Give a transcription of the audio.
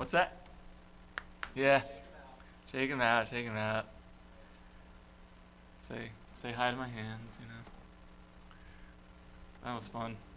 What's that? Yeah. Shake him out, shake him out. Say hi to my hands, you know. That was fun.